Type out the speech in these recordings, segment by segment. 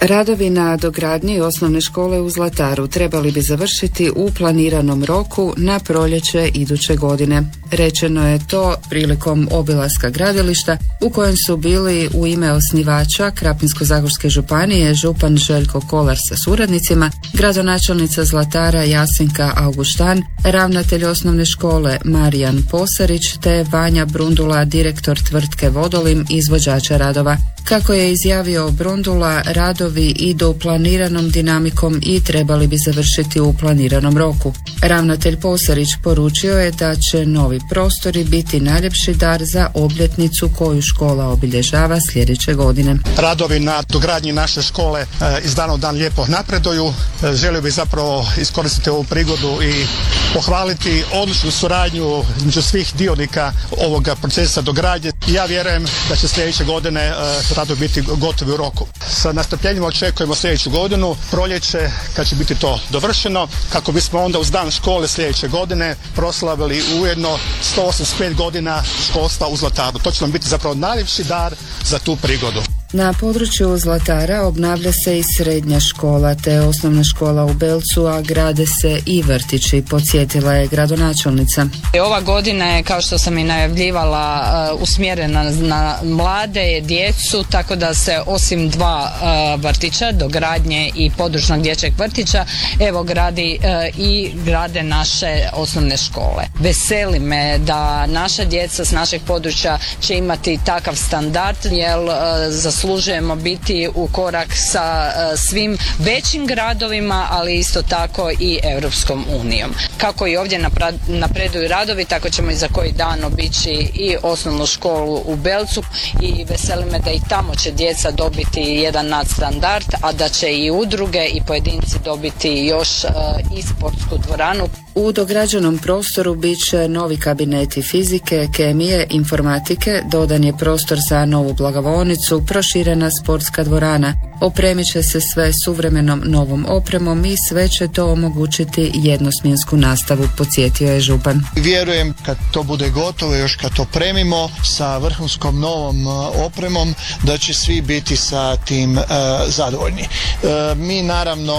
Radovi na dogradnji osnovne škole u Zlataru trebali bi završiti u planiranom roku na proljeće iduće godine. Rečeno je to prilikom obilaska gradilišta u kojem su bili u ime osnivača Krapinsko-zagorske županije župan Željko Kolar sa suradnicima, gradonačelnica Zlatara Jasenka Augustan, ravnatelj osnovne škole Marijan Posarić te Vanja Brundula, direktor tvrtke Vodolim, izvođača radova. Kako je izjavio Brundula, radovi idu planiranom dinamikom i trebali bi završiti u planiranom roku. Ravnatelj Posarić poručio je da će novi prostori biti najljepši dar za obljetnicu koju škola obilježava sljedeće godine. Radovi na dogradnji naše škole iz dana u dan lijepo napreduju. Želio bih zapravo iskoristiti ovu prigodu i pohvaliti odličnu suradnju između svih dionika ovoga procesa dogradnje. Ja vjerujem da će sljedeće godine radovi biti gotovi u roku. Sa nastrpljenjem očekujemo sljedeću godinu, proljeće, kad će biti to dovršeno, kako bismo onda uz dan škole sljedeće godine proslavili ujedno 185 godina školstva u Zlataru. To će nam biti zapravo najljepši dar za tu prigodu. Na području Zlatara obnavlja se i srednja škola te osnovna škola u Belcu, a grade se i vrtići, podsjetila je gradonačelnica. Ova godina je, kao što sam i najavljivala, usmjerena na mlade, djecu, tako da se osim dva vrtića, dogradnje i područnog dječjeg vrtića, evo grade naše osnovne škole. Veseli me da naša djeca s našeg područja će imati takav standard, jer zaslužujemo biti u korak sa svim većim gradovima, ali isto tako i Europskom unijom. Kako i ovdje napreduju radovi, tako ćemo i za koji dan obići i osnovnu školu u Belcu i veseli me da i tamo će djeca dobiti jedan nadstandard, a da će i udruge i pojedinci dobiti još i sportsku dvoranu. U dograđenom prostoru bit će novi kabineti fizike, kemije, informatike, dodan je prostor za novu blagovaonicu, proširena sportska dvorana. Opremit će se sve suvremenom novom opremom i sve će to omogućiti jednosmjensku nastavu, podsjetio je župan. Vjerujem kad to bude gotovo, još kad to premimo sa vrhunskom novom opremom, da će svi biti sa tim zadovoljni. Mi naravno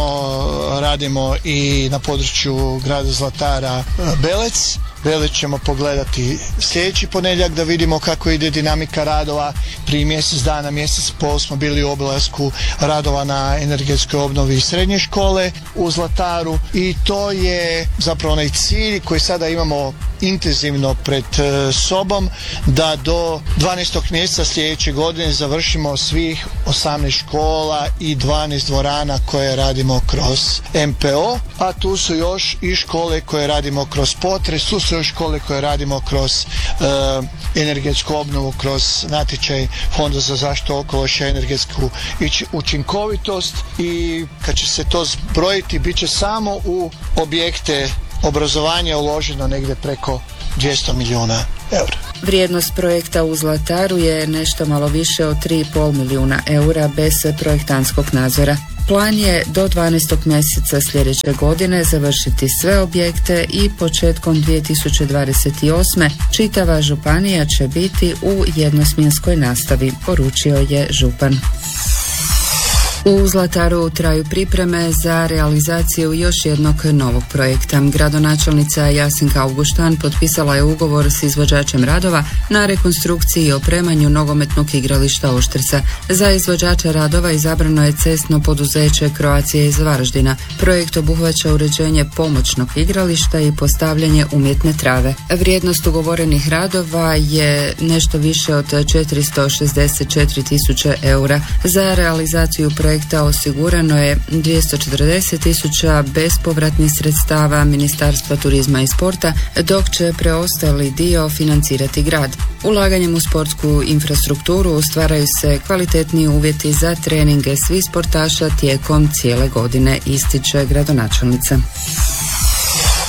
radimo i na području grada Zlatara Belec. Belec ćemo pogledati sljedeći ponedjeljak da vidimo kako ide dinamika radova. Prije mjesec dana, mjesec pol smo bili u obilasku radova na energetskoj obnovi srednje škole u Zlataru i to je zapravo onaj cilj koji sada imamo intenzivno pred sobom, da do 12. mjeseca sljedeće godine završimo svih 18 škola i 12 dvorana koje radimo kroz MPO, a tu su još i škole koje radimo kroz potres, tu su još škole koje radimo kroz energetsku obnovu, kroz natječaj Fonda za zaštitu okoliša i energetsku učinkovitost, i kad će se to zbrojiti bit će samo u objekte obrazovanja uloženo negdje preko 200 milijuna eura. Vrijednost projekta u Zlataru je nešto malo više od 3,5 milijuna eura bez projektantskog nadzora. Plan je do 12. mjeseca sljedeće godine završiti sve objekte i početkom 2028. čitava županija će biti u jednosmjenskoj nastavi, poručio je župan. U Zlataru traju pripreme za realizaciju još jednog novog projekta. Gradonačelnica Jasenka Augustan potpisala je ugovor s izvođačem radova na rekonstrukciji i opremanju nogometnog igrališta Oštrica. Za izvođača radova izabrano je cestno poduzeće Croatia iz Varaždina. Projekt obuhvaća uređenje pomoćnog igrališta i postavljanje umjetne trave. Vrijednost ugovorenih radova je nešto više od 464.000 eura. Za realizaciju projekta osigurano je 240.000 bespovratnih sredstava Ministarstva turizma i sporta, dok će preostali dio financirati grad. Ulaganjem u sportsku infrastrukturu stvaraju se kvalitetniji uvjeti za treninge svih sportaša tijekom cijele godine, ističe gradonačelnica.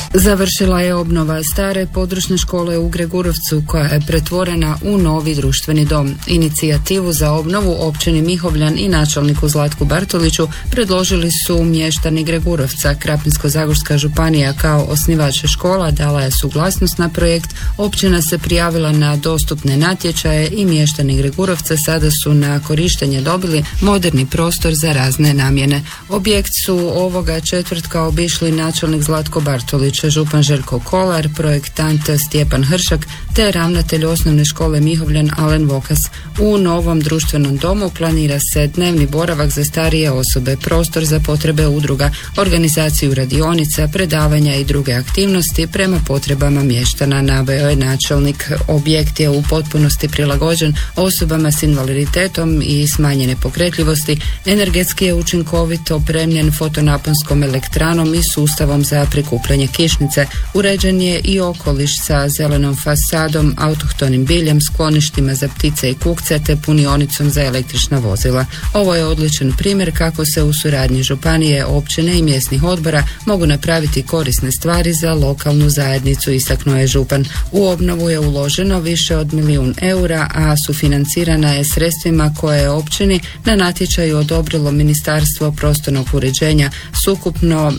Završila je obnova stare područne škole u Gregurovcu koja je pretvorena u novi društveni dom. Inicijativu za obnovu općini Mihovljan i načelniku Zlatku Bartoliću predložili su mještani Gregurovca. Krapinsko-zagorska županija kao osnivač škola dala je suglasnost na projekt, općina se prijavila na dostupne natječaje i mještani Gregurovca sada su na korištenje dobili moderni prostor za razne namjene. Objekt su ovoga četvrtka obišli načelnik Zlatko Bartolić, župan Željko Kolar, projektant Stjepan Hršak te ravnatelj osnovne škole Mihovljan Alen Vokas. U novom društvenom domu planira se dnevni boravak za starije osobe, prostor za potrebe udruga, organizaciju radionica, predavanja i druge aktivnosti prema potrebama mještana, naveo je načelnik. Objekt je u potpunosti prilagođen osobama s invaliditetom i smanjene pokretljivosti, energetski je učinkovit, opremljen fotonaponskom elektranom i sustavom za prikupljanje kišnice. Uređen je i okoliš sa zelenom fasadom, autohtonim biljem, skloništima za ptice i kukce te punionicom za električna vozila. Ovo je odličan primjer kako se u suradnji županije, općine i mjesnih odbora mogu napraviti korisne stvari za lokalnu zajednicu, istaknuo je župan. U obnovu je uloženo više od 1 milijun eura, a sufinancirana je sredstvima koje je općini na natječaju odobrilo Ministarstvo prostornog uređenja s ukupno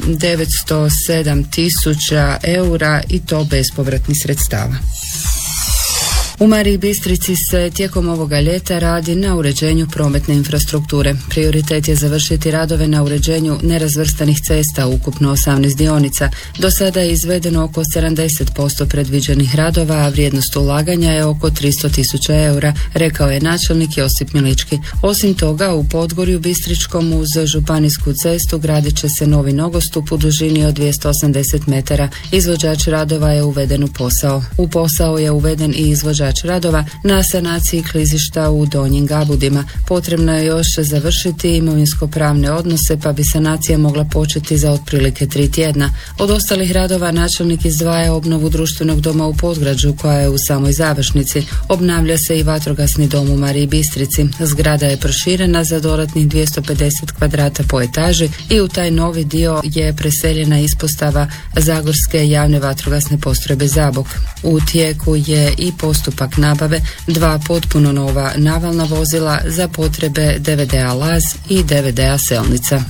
907.000 eura i to bespovratnih sredstava. U Mariji Bistrici se tijekom ovoga ljeta radi na uređenju prometne infrastrukture. Prioritet je završiti radove na uređenju nerazvrstanih cesta, ukupno 18 dionica. Do sada je izvedeno oko 70% predviđenih radova, a vrijednost ulaganja je oko 300.000 eura, rekao je načelnik Josip Milički. Osim toga, u Podgorju Bistričkom uz županijsku cestu gradit će se novi nogostup u dužini od 280 metara. Izvođač radova je uveden u posao. U posao je uveden i izvođač radova na sanaciji klizišta u Donjim Gabudima. Potrebno je još završiti imovinsko-pravne odnose, pa bi sanacija mogla početi za otprilike 3 tjedna. Od ostalih radova načelnik izdvaja obnovu društvenog doma u Podgrađu, koja je u samoj završnici. Obnavlja se i vatrogasni dom u Mariji Bistrici. Zgrada je proširena za dodatnih 250 kvadrata po etaži i u taj novi dio je preseljena ispostava Zagorske javne vatrogasne postrojbe Zabok. U tijeku je i postupak nabave 2 potpuno nova navalna vozila za potrebe DVD-a Laz i DVD-a Selnica.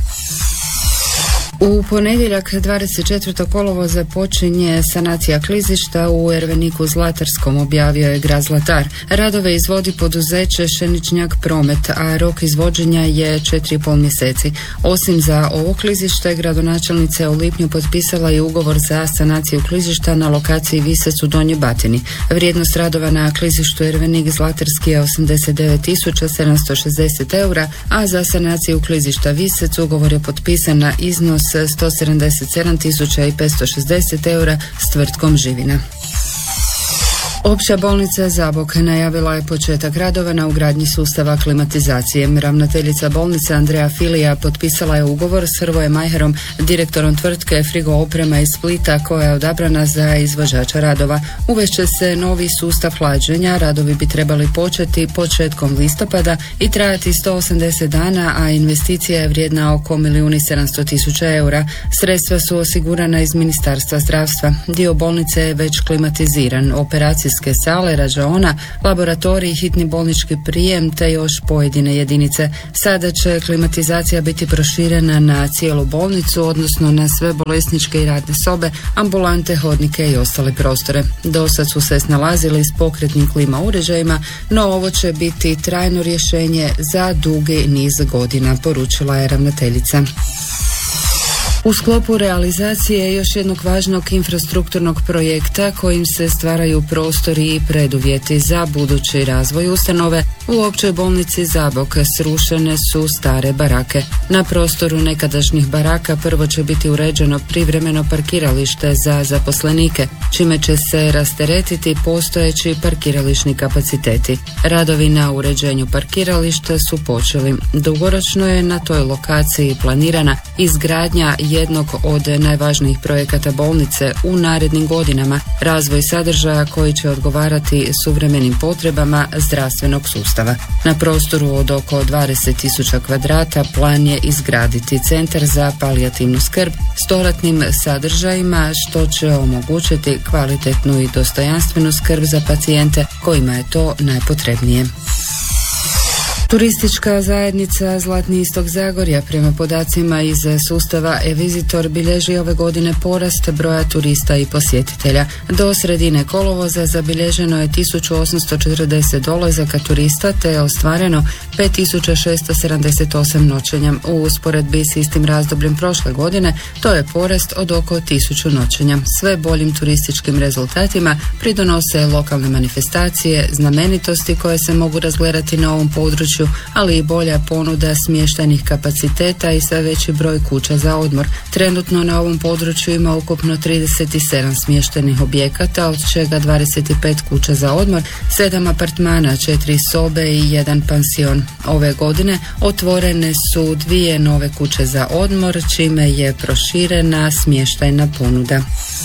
U ponedjeljak 24. kolovoza počinje sanacija klizišta u Erveniku Zlatarskom, objavio je grad Zlatar. Radove izvodi poduzeće Šeničnjak Promet, a rok izvođenja je 4,5 mjeseci. Osim za ovo klizište, gradonačelnica je u lipnju potpisala i ugovor za sanaciju klizišta na lokaciji Visec u Donjoj Batini. Vrijednost radova na klizištu Ervenik Zlatarski je 89.760 eura, a za sanaciju klizišta Visec ugovor je potpisan na iznos 177.560 eura s tvrtkom Živina. Opća bolnica Zabok najavila je početak radova na ugradnji sustava klimatizacije. Ravnateljica bolnice Andreja Filija potpisala je ugovor s Hrvojem Majherom, direktorom tvrtke Frigo Oprema iz Splita, koja je odabrana za izvođača radova. Uvešće se novi sustav hlađenja, radovi bi trebali početi početkom listopada i trajati 180 dana, a investicija je vrijedna oko 1.700.000 eura. Sredstva su osigurana iz Ministarstva zdravstva. Dio bolnice je već klimatiziran, operacijske sale, rađaona, laboratorij, hitni bolnički prijem te još pojedine jedinice. Sada će klimatizacija biti proširena na cijelu bolnicu, odnosno na sve bolesničke i radne sobe, ambulante, hodnike i ostale prostore. Do sad su se snalazili s pokretnim klima uređajima, no ovo će biti trajno rješenje za dugi niz godina, poručila je ravnateljica. U sklopu realizacije još jednog važnog infrastrukturnog projekta kojim se stvaraju prostori i preduvjeti za budući razvoj ustanove, u općoj bolnici Zabok srušene su stare barake. Na prostoru nekadašnjih baraka prvo će biti uređeno privremeno parkiralište za zaposlenike, čime će se rasteretiti postojeći parkirališni kapaciteti. Radovi na uređenju parkirališta su počeli. Dugoročno je na toj lokaciji planirana izgradnja jednog od najvažnijih projekata bolnice u narednim godinama, razvoj sadržaja koji će odgovarati suvremenim potrebama zdravstvenog sustava. sustava. Na prostoru od oko 20.000 kvadrata plan je izgraditi centar za palijativnu skrb s dodatnim sadržajima što će omogućiti kvalitetnu i dostojanstvenu skrb za pacijente kojima je to najpotrebnije. Turistička zajednica Zlatni istok Zagorja prema podacima iz sustava e-Visitor bilježi ove godine porast broja turista i posjetitelja. Do sredine kolovoza zabilježeno je 1840 dolazaka turista te je ostvareno 5678 noćenja. U usporedbi s istim razdobljem prošle godine to je porast od oko 1000 noćenja. Sve boljim turističkim rezultatima pridonose lokalne manifestacije, znamenitosti koje se mogu razgledati na ovom području, ali i bolja ponuda smještajnih kapaciteta i sve veći broj kuća za odmor. Trenutno na ovom području ima ukupno 37 smještajnih objekata, od čega 25 kuća za odmor, 7 apartmana, 4 sobe i 1 pansion. Ove godine otvorene su 2 nove kuće za odmor, čime je proširena smještajna ponuda.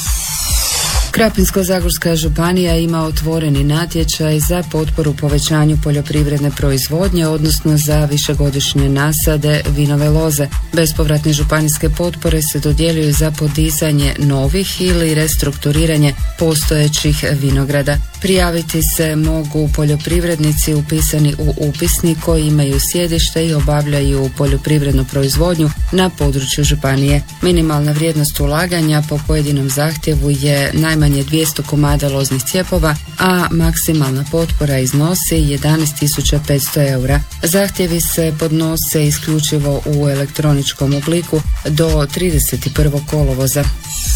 Krapinsko-zagorska županija ima otvoreni natječaj za potporu povećanju poljoprivredne proizvodnje, odnosno za višegodišnje nasade vinove loze. Bespovratne županijske potpore se dodjeljuju za podizanje novih ili restrukturiranje postojećih vinograda. Prijaviti se mogu poljoprivrednici upisani u upisnik koji imaju sjedište i obavljaju poljoprivrednu proizvodnju na području županije. Minimalna vrijednost ulaganja po pojedinom zahtjevu je najmanje 200 komada loznih cijepova, a maksimalna potpora iznosi 11.500 eura. Zahtjevi se podnose isključivo u elektroničkom obliku do 31. kolovoza.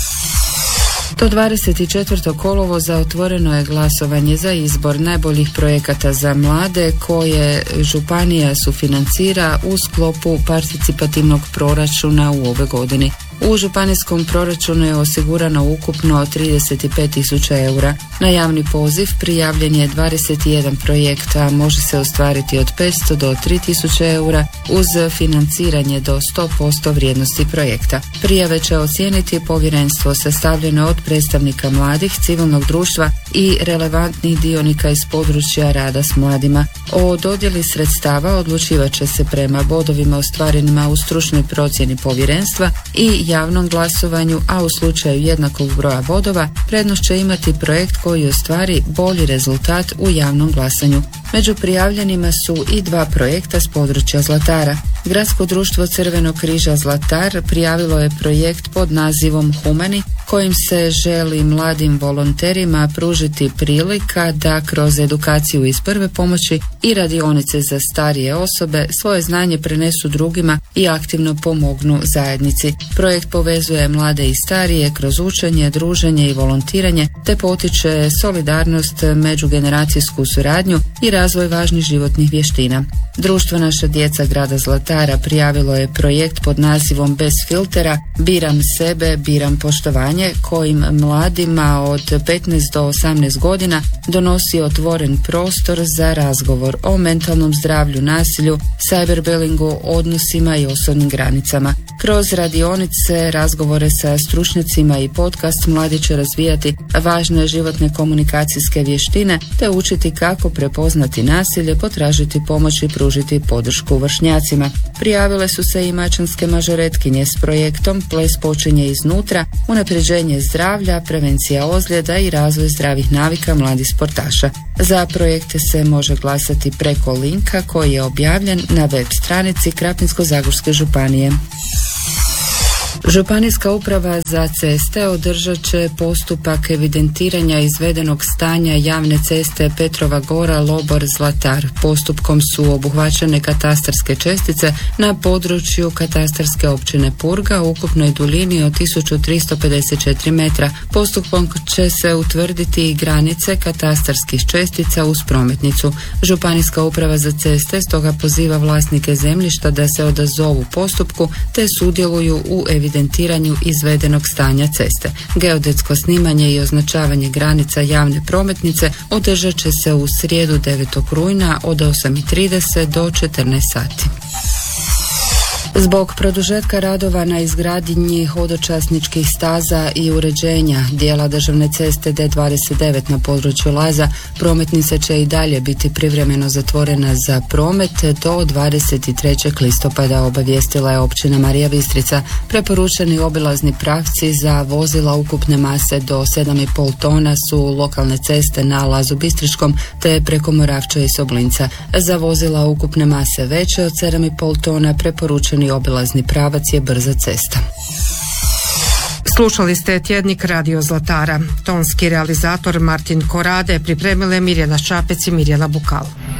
Do 24. kolovoza otvoreno je glasovanje za izbor najboljih projekata za mlade koje županija sufinancira u sklopu participativnog proračuna u ove godini. U županijskom proračunu je osigurano ukupno 35.000 eura. Na javni poziv prijavljen je 21 projekt, a može se ostvariti od 500 do 3.000 eura uz financiranje do 100% vrijednosti projekta. Prijave će ocijeniti povjerenstvo sastavljeno od predstavnika mladih, civilnog društva i relevantnih dionika iz područja rada s mladima. O dodjeli sredstava odlučivat će se prema bodovima ostvarenima u stručnoj procjeni povjerenstva i javnom glasovanju, a u slučaju jednakog broja bodova prednost će imati projekt koji ostvari bolji rezultat u javnom glasanju. Među prijavljenima su i 2 projekta s područja Zlatara. Gradsko društvo Crvenog križa Zlatar prijavilo je projekt pod nazivom Humani, kojim se želi mladim volonterima pružiti prilika da kroz edukaciju iz prve pomoći i radionice za starije osobe svoje znanje prenesu drugima i aktivno pomognu zajednici. Projekt povezuje mlade i starije kroz učenje, druženje i volontiranje te potiče solidarnost, međugeneracijsku suradnju i razvoj važnih životnih vještina. Društvo Naša djeca grada Zlatara prijavilo je projekt pod nazivom Bez filtera, biram sebe, biram poštovanje, kojim mladima od 15 do 18 godina donosi otvoren prostor za razgovor o mentalnom zdravlju, nasilju, cyberbullyingu, odnosima i osobnim granicama. Kroz radionice, razgovore sa stručnjacima i podcast mladi će razvijati važne životne komunikacijske vještine te učiti kako prepoznati nasilje, potražiti pomoć i pružiti podršku vršnjacima. Prijavile su se i mačanske mažoretkinje s projektom Ples počinje iznutra, unapređenje zdravlja, prevencija ozljeda i razvoj zdravih navika mladih sportaša. Za projekte se može glasati preko linka koji je objavljen na web stranici Krapinsko-zagorske županije. Županijska uprava za ceste održat će postupak evidentiranja izvedenog stanja javne ceste Petrova Gora, Lobor, Zlatar. Postupkom su obuhvaćene katastarske čestice na području katastarske općine Purga u ukupnoj duljini od 1354 metra. Postupkom će se utvrditi i granice katastarskih čestica uz prometnicu. Županijska uprava za ceste stoga poziva vlasnike zemljišta da se odazovu postupku te sudjeluju u evidentiranju izvedenog stanja ceste. Geodetsko snimanje i označavanje granica javne prometnice održat će se u srijedu 9. rujna od 8:30 do 14 sati. Zbog produžetka radova na izgradnji hodočasničkih staza i uređenja dijela državne ceste D29 na području Laza, prometnica će i dalje biti privremeno zatvorena za promet do 23. listopada, obavijestila je općina Marija Bistrica. Preporučeni obilazni pravci za vozila ukupne mase do 7,5 tona su lokalne ceste na Lazu Bistričkom te preko Moravča i Soblinca. Za vozila ukupne mase veće od 7,5 tona preporučeni obilazni pravac je brza cesta. Slušali ste tjednik Radio Zlatara. Tonski realizator Martin Korade, pripremile Mirjana Čapec i Mirjana Bukal.